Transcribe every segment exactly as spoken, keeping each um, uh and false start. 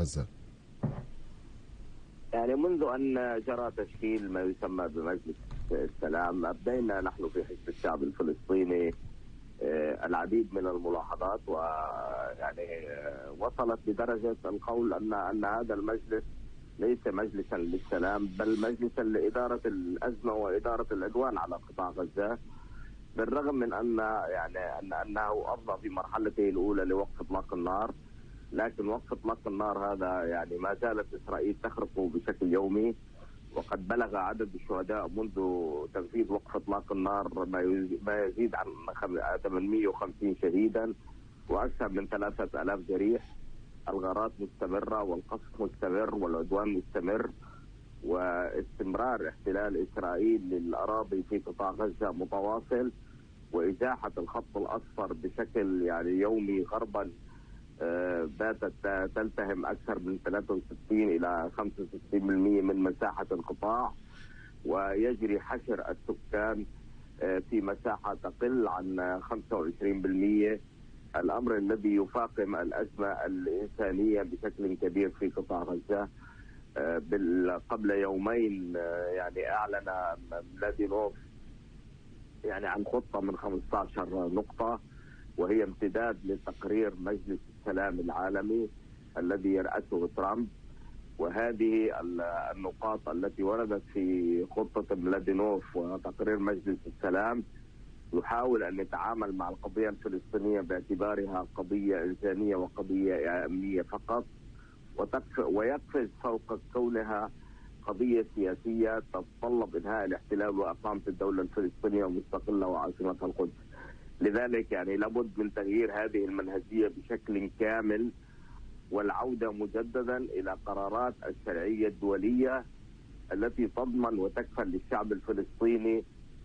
غزة؟ يعني منذ أن جرى تشكيل ما يسمى بمجلس السلام أبدينا نحن في حزب الشعب الفلسطيني العديد من الملاحظات، ويعني وصلت بدرجة القول أن أن هذا المجلس ليس مجلسا للسلام بل مجلسا لإدارة الأزمة وإدارة العدوان على قطاع غزة، بالرغم من أن يعني أن أنه أفضى في مرحلته الأولى لوقف إطلاق النار، لكن وقف إطلاق النار هذا يعني ما زالت إسرائيل تخرقه بشكل يومي، وقد بلغ عدد الشهداء منذ تنفيذ وقف إطلاق النار ما يزيد عن ثمانمئة وخمسين شهيدا وأكثر من ثلاثة آلاف جريح. الغارات مستمرة والقصف مستمر والعدوان مستمر، واستمرار احتلال إسرائيل للأراضي في قطاع غزة متواصل، وإزاحة الخط الأصفر بشكل يعني يومي غربا باتت تلتهم أكثر من ثلاثة وستين إلى خمسة وستين بالمئة من مساحة القطاع، ويجري حشر السكان في مساحة تقل عن خمسة وعشرين بالمئة، الأمر الذي يفاقم الأزمة الإنسانية بشكل كبير في قطاع غزة. قبل يومين يعني أعلن ملادينوف يعني عن خطة من خمسة عشر نقطة، وهي امتداد لتقرير مجلس السلام العالمي الذي يرأسه ترامب، وهذه النقاط التي وردت في خطة ملادينوف وتقرير مجلس السلام يحاول أن يتعامل مع القضية الفلسطينية باعتبارها قضية إنسانية وقضية أمنية فقط، ويقفز فوق كونها قضية سياسية تتطلب إنهاء الاحتلال وإقامة الدولة الفلسطينية المستقلة وعاصمتها القدس. لذلك يعني لابد من تغيير هذه المنهجية بشكل كامل، والعودة مجددا إلى قرارات الشرعية الدولية التي تضمن وتكفل للشعب الفلسطيني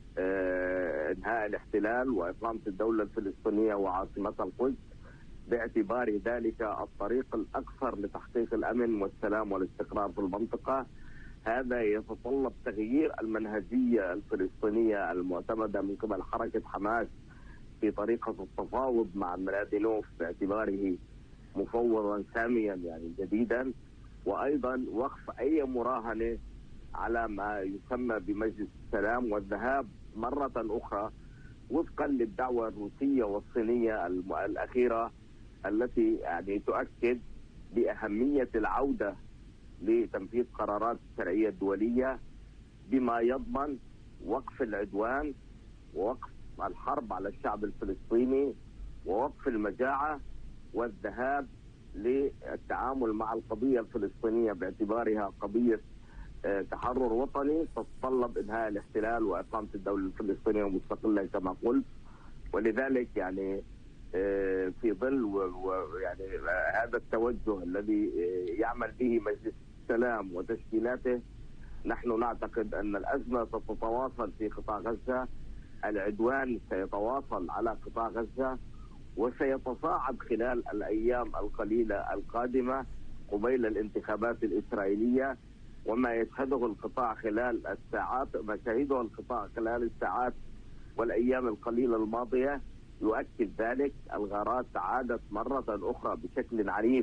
آه انهاء الاحتلال وإقامة الدولة الفلسطينية وعاصمتها القدس، باعتبار ذلك الطريق الأكثر لتحقيق الأمن والسلام والاستقرار في المنطقة. هذا يتطلب تغيير المنهجية الفلسطينية المعتمدة من قبل حركة حماس في طريقة التفاوض مع ملادينوف باعتباره مفوضا ساميا يعني جديدا، وأيضا وقف أي مراهنة على ما يسمى بمجلس السلام والذهاب مرة أخرى وفقا للدعوة الروسية والصينية الأخيرة التي يعني تؤكد بأهمية العودة لتنفيذ قرارات الشرعية الدولية بما يضمن وقف العدوان ووقف الحرب على الشعب الفلسطيني ووقف المجاعة والذهاب للتعامل مع القضية الفلسطينية باعتبارها قضية تحرر وطني تتطلب إنهاء الاحتلال وإقامة الدولة الفلسطينية المستقلة كما قلت. ولذلك يعني في ظل ويعني هذا التوجه الذي يعمل به مجلس السلام وتشكيلاته، نحن نعتقد أن الأزمة ستتواصل في قطاع غزة، العدوان سيتواصل على قطاع غزة وسيتصاعد خلال الأيام القليلة القادمة قبيل الانتخابات الإسرائيلية، وما يشهده القطاع خلال الساعات ما شهده القطاع خلال الساعات والأيام القليلة الماضية يؤكد ذلك. الغارات عادت مرة أخرى بشكل عنيف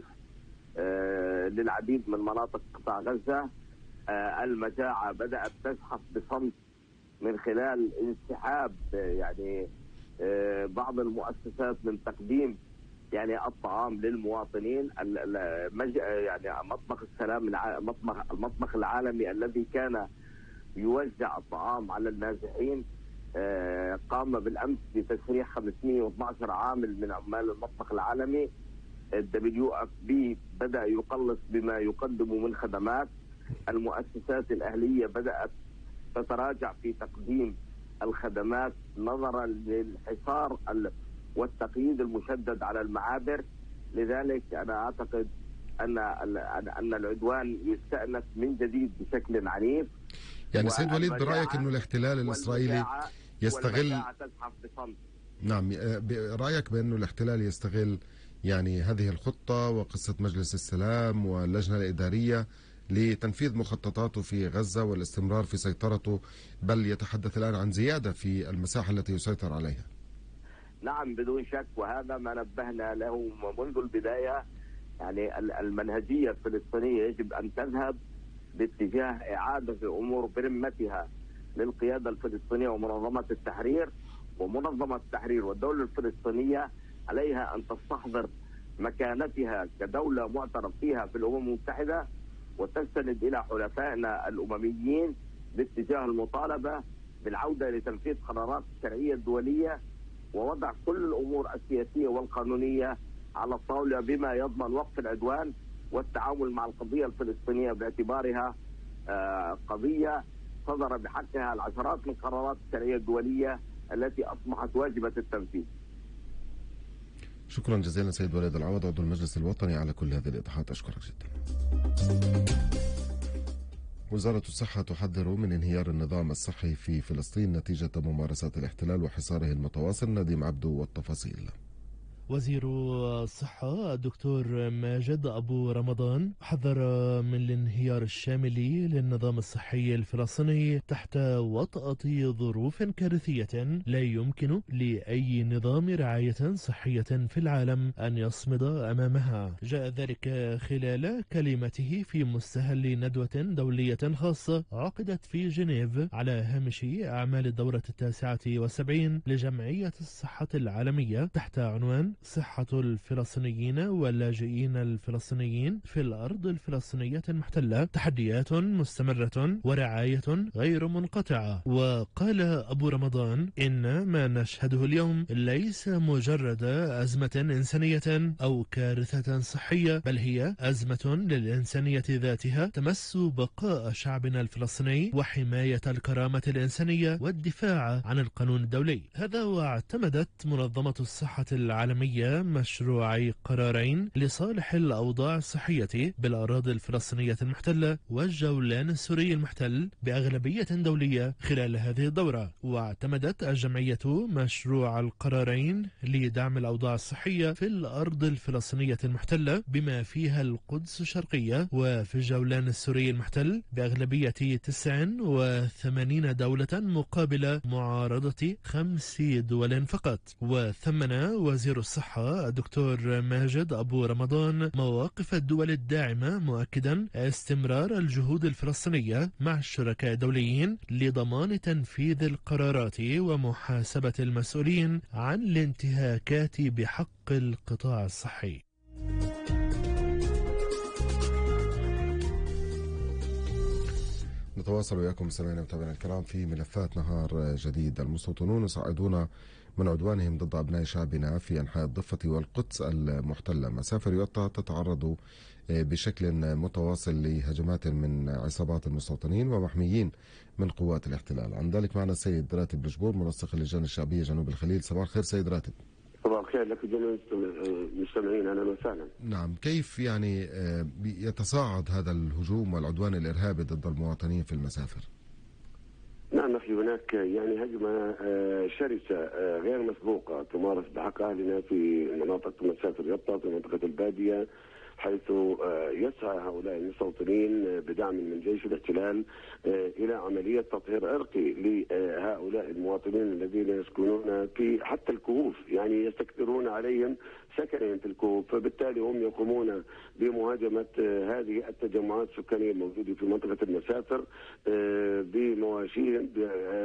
آه للعديد من مناطق قطاع غزة. آه المجاعة بدأت تزحف بصمت من خلال انسحاب آه يعني آه بعض المؤسسات من تقديم يعني الطعام للمواطنين. يعني مطبخ السلام المطبخ المطبخ العالمي الذي كان يوزع الطعام على النازحين قام بالأمس بتسريح خمسمئة واثني عشر عامل من عمال المطبخ العالمي. الدبليو اف بي بدأ يقلص بما يقدم من خدمات. المؤسسات الأهلية بدأت تتراجع في تقديم الخدمات نظرا للحصار والتقييد المشدد على المعابر. لذلك أنا أعتقد أن أن العدوان يستأنف من جديد بشكل عنيف. يعني سيد وليد، برأيك أنه الاحتلال الإسرائيلي يستغل نعم برأيك بأنه الاحتلال يستغل يعني هذه الخطة وقصة مجلس السلام واللجنة الإدارية لتنفيذ مخططاته في غزة والاستمرار في سيطرته، بل يتحدث الآن عن زيادة في المساحة التي يسيطر عليها؟ نعم بدون شك، وهذا ما نبهنا له منذ البداية. يعني المنهجية الفلسطينية يجب أن تذهب باتجاه إعادة أمور برمتها للقيادة الفلسطينية ومنظمة التحرير. ومنظمة التحرير والدولة الفلسطينية عليها أن تستحضر مكانتها كدولة معترف فيها في الأمم المتحدة، وتستند إلى حلفائنا الأمميين باتجاه المطالبة بالعودة لتنفيذ قرارات الشرعية الدولية ووضع كل الأمور السياسية والقانونية على الطاولة بما يضمن وقف العدوان والتعامل مع القضية الفلسطينية باعتبارها قضية صدر بحقها العشرات من قرارات الشرعية الدولية التي أصبحت واجبة التنفيذ. شكرا جزيلا سيد وليد العوض عضو المجلس الوطني على كل هذه الإيضاحات، أشكرك جدا. وزارة الصحة تحذر من انهيار النظام الصحي في فلسطين نتيجة ممارسات الاحتلال وحصاره المتواصل. نديم عبدو والتفاصيل. وزير الصحة الدكتور ماجد أبو رمضان حذر من الانهيار الشامل للنظام الصحي الفلسطيني تحت وطأة ظروف كارثية لا يمكن لأي نظام رعاية صحية في العالم أن يصمد أمامها. جاء ذلك خلال كلمته في مستهل ندوة دولية خاصة عقدت في جنيف على هامش أعمال الدورة التاسعة والسبعين لجمعية الصحة العالمية تحت عنوان صحة الفلسطينيين واللاجئين الفلسطينيين في الأرض الفلسطينية المحتلة، تحديات مستمرة ورعاية غير منقطعة. وقال أبو رمضان إن ما نشهده اليوم ليس مجرد أزمة إنسانية أو كارثة صحية، بل هي أزمة للإنسانية ذاتها تمس بقاء شعبنا الفلسطيني وحماية الكرامة الإنسانية والدفاع عن القانون الدولي. هذا واعتمدت منظمة الصحة العالمية مشروعي قرارين لصالح الأوضاع الصحية بالأراضي الفلسطينية المحتلة والجولان السوري المحتل بأغلبية دولية خلال هذه الدورة. واعتمدت الجمعية مشروع القرارين لدعم الأوضاع الصحية في الأرض الفلسطينية المحتلة بما فيها القدس الشرقية وفي الجولان السوري المحتل بأغلبية تسع وثمانين دولة مقابل معارضة خمس دول فقط. وثمن وزير الصحة الدكتور ماجد أبو رمضان مواقف الدول الداعمة مؤكدا استمرار الجهود الفلسطينية مع الشركاء الدوليين لضمان تنفيذ القرارات ومحاسبة المسؤولين عن الانتهاكات بحق القطاع الصحي. نتواصل وياكم مستمعينا ومتابعينا الكرام في ملفات نهار جديد. المستوطنون يصعدون من عدوانهم ضد أبناء شعبنا في أنحاء الضفة والقدس المحتلة. مسافر يوتا تتعرض بشكل متواصل لهجمات من عصابات المستوطنين ومحميين من قوات الاحتلال. عن ذلك معنا السيد راتب الجبور منسق اللجان الشعبية جنوب الخليل. صباح الخير سيد راتب. صباح الخير لك جميع المستمعين، اهلا وسهلا. نعم، كيف يعني يتصاعد هذا الهجوم والعدوان الارهابي ضد المواطنين في المسافر؟ نعم اخي، هناك يعني هجمه شرسه غير مسبوقه تمارس بحق اهلنا في مناطق مسافر يطا في منطقه الباديه، حيث يسعى هؤلاء المستوطنين بدعم من جيش الاحتلال الى عمليه تطهير ارقي لهؤلاء المواطنين الذين يسكنون في حتى الكهوف، يعني يستكثرون عليهم سكنهم في الكهوف، فبالتالي هم يقومون بمهاجمه هذه التجمعات السكانيه الموجوده في منطقه المسافر بمواشيهم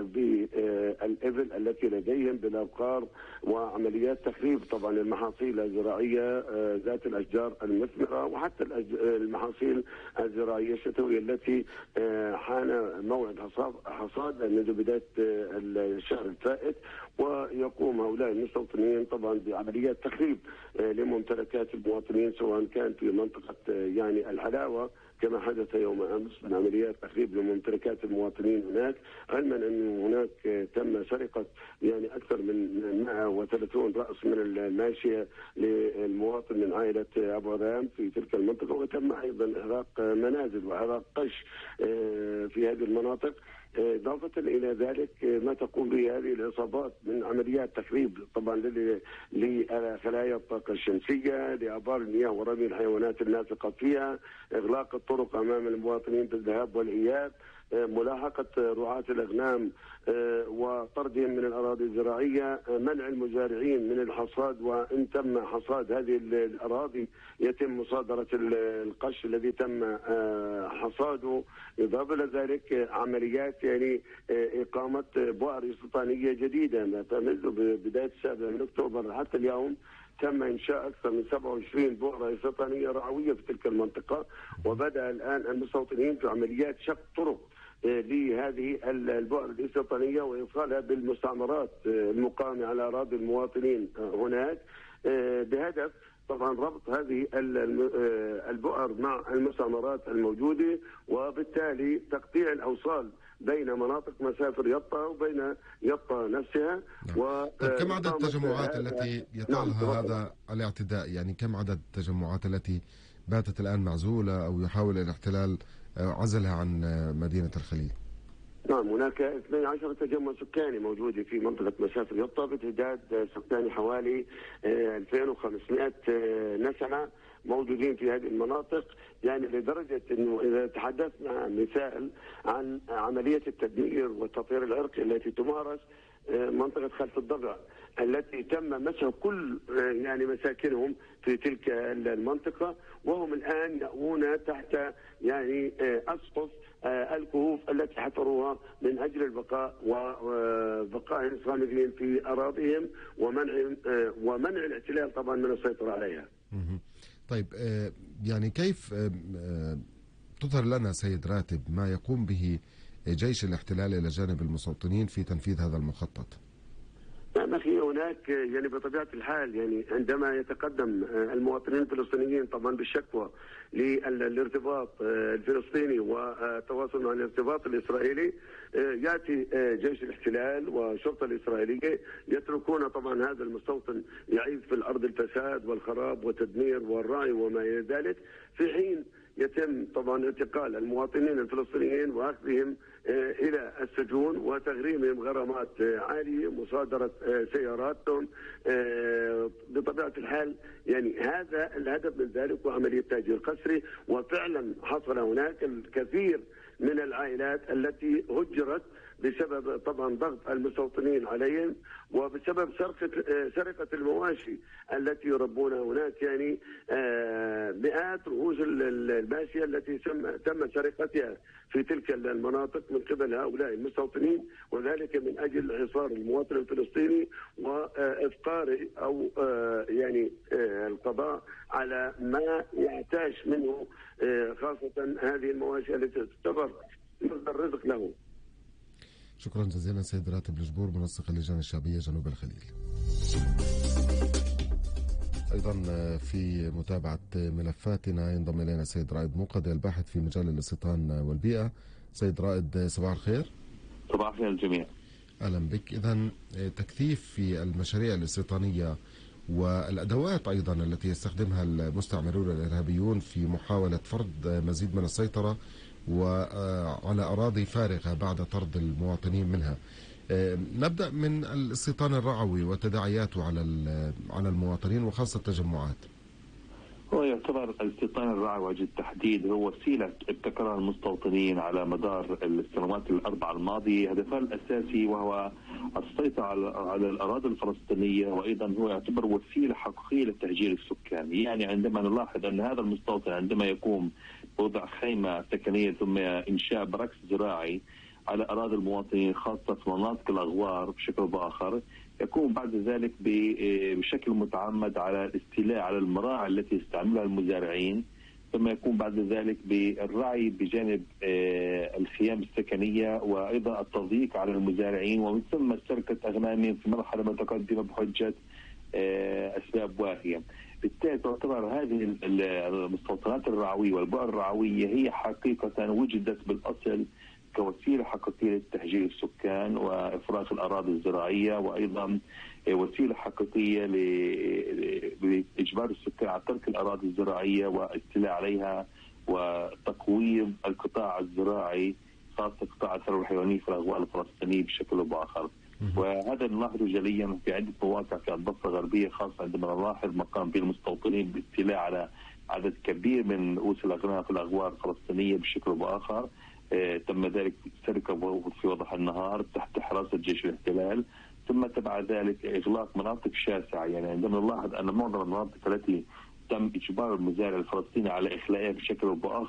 بالابل التي لديهم بالابقار وعمليات تخريب طبعا المحاصيل الزراعيه ذات الاشجار المثمره وحتى المحاصيل الزراعيه الشتويه التي حان موعد حصاد منذ بدايه الشهر الفائت، ويقوم هؤلاء المستوطنين طبعا بعمليات تخريب لممتلكات المواطنين سواء كان في منطقه يعني الحلاوه كما حدث يوم امس من عمليات تخريب لممتلكات المواطنين هناك، علما ان هناك تم سرقه يعني اكثر من مئة وثلاثين راس من الماشيه للمواطن من عائله ابو رام في تلك المنطقه، وتم ايضا احراق منازل واحراق قش في هذه المناطق. إضافة إلى ذلك ما تقوم به هذه العصابات من عمليات تخريب طبعا لخلايا الطاقة الشمسية، لآبار المياه ورمي الحيوانات النافقة فيها، إغلاق الطرق أمام المواطنين بالذهاب والإياب، ملاحقة رعاة الأغنام وطردهم من الأراضي الزراعية، منع المزارعين من الحصاد، وإن تم حصاد هذه الأراضي يتم مصادرة القش الذي تم حصاده. إضافة إلى ذلك عمليات يعني إقامة بؤر استيطانية جديدة منذ بداية السابع من أكتوبر حتى اليوم تم إنشاء أكثر من سبعة وعشرين بؤرة استيطانية رعوية في تلك المنطقة، وبدأ الآن المستوطنين في عمليات شق طرق لهذه البؤر الاستيطانية وإيصالها بالمستعمرات المقامة على أراضي المواطنين هناك، بهدف طبعا ربط هذه البؤر مع المستعمرات الموجودة، وبالتالي تقطيع الأوصال بين مناطق مسافر يطا وبين يطا نفسها. و طيب كم عدد التجمعات التي يطالها نعم. هذا الاعتداء؟ يعني كم عدد التجمعات التي باتت الآن معزولة أو يحاول الاحتلال عزلها عن مدينة الخليل؟ نعم، هناك اثني عشر تجمع سكاني موجود في منطقة مسافر يطا بتعداد سكاني حوالي ألفين وخمسمائة نسمة موجودين في هذه المناطق، يعني لدرجة أنه إذا تحدثنا مثال عن عملية التدمير والتطهير العرقي التي تمارس منطقة خلف الضبع التي تم مسح كل يعني مساكنهم في تلك المنطقة، وهم الآن يأوون تحت يعني أسقف الكهوف التي حفروها من أجل البقاء وبقائهم صامدين في أراضيهم ومنع ومنع الاحتلال طبعا من السيطرة عليها. طيب يعني كيف تظهر لنا سيد راتب ما يقوم به جيش الاحتلال إلى جانب المستوطنين في تنفيذ هذا المخطط؟ نعم أخي، هناك يعني بطبيعة الحال يعني عندما يتقدم المواطنين الفلسطينيين طبعا بالشكوى للارتباط الفلسطيني والتواصل مع الارتباط الإسرائيلي، يأتي جيش الاحتلال والشرطة الإسرائيلية يتركون طبعا هذا المستوطن يعيش في الأرض الفساد والخراب والتدمير والرعي وما إلى ذلك، في حين يتم طبعا انتقال المواطنين الفلسطينيين واخذهم الى السجون وتغريمهم غرامات عاليه، مصادره سياراتهم. بطبيعه الحال يعني هذا الهدف من ذلك وعمليه تهجير قسري، وفعلا حصل هناك الكثير من العائلات التي هجرت بسبب طبعا ضغط المستوطنين عليهم وبسبب سرقة سرقة المواشي التي يربون هناك، يعني مئات رؤوس الماشية التي تم سرقتها في تلك المناطق من قبل هؤلاء المستوطنين، وذلك من أجل حصار المواطن الفلسطيني وإفقاره أو يعني القضاء على ما يحتاج منه، خاصة هذه المواشي التي تعتبر مصدر رزق له. شكرا جزيلا سيد راتب الجبور، منسق اللجان الشعبية جنوب الخليل. أيضا في متابعة ملفاتنا ينضم إلينا سيد رائد موقد الباحث في مجال الاستيطان والبيئة. سيد رائد صباح الخير. صباح الخير الجميع. أهلا بك. إذن تكثيف في المشاريع الاستيطانية والأدوات أيضا التي يستخدمها المستعمرون الإرهابيون في محاولة فرض مزيد من السيطرة وعلى أراضي فارغة بعد طرد المواطنين منها. نبدأ من الاستيطان الرعوي وتداعياته على على المواطنين وخاصة التجمعات. هو يعتبر الاستيطان الرعوي وجه التحديد هو وسيلة ابتكرها المستوطنين على مدار السنوات الأربعة الماضية، هدفها الأساسي وهو السيطرة على الأراضي الفلسطينية، وأيضا هو يعتبر وسيلة حقيقية للتهجير السكاني. يعني عندما نلاحظ أن هذا المستوطن عندما يقوم بوضع خيمة سكنية ثم إنشاء بركس زراعي على أراضي المواطنين خاصة في مناطق الأغوار بشكل بآخر، يقوم بعد ذلك بشكل متعمد على الاستيلاء على المراعي التي يستعملها المزارعين، ثم يقوم بعد ذلك بالرعي بجانب الخيام السكنية وأيضا التضييق على المزارعين، ومن ثم سرقة أغنامهم في مرحلة متقدمة بحجة أسباب واهية. بالتالي تعتبر هذه المستوطنات الرعوية والبؤر الرعوية هي حقيقة وجدت بالأصل كوسيلة حقيقية لتهجير السكان وإفراغ الأراضي الزراعية، وأيضا وسيلة حقيقية لإجبار السكان على ترك الأراضي الزراعية والاستيلاء عليها وتقويم القطاع الزراعي خاصة قطاع الثروة الحيوانية في الأغوار الفلسطينية بشكل أو بآخر. وهذا نلاحظه جليا في عدة مواقع في الضفة الغربية، خاصة عندما نلاحظ مقام به المستوطنين بالاستيلاء على عدد كبير من رؤوس الأغنام في الأغوار الفلسطينية بشكل أو بآخر. تم ذلك سرقة في وضح النهار تحت حراسة جيش الاحتلال، ثم تبع ذلك إغلاق مناطق شاسعة. يعني عندما نلاحظ أن معظم المناطق التي تم إجبار المزارع الفلسطيني على إخلاءها بشكل أو بآخر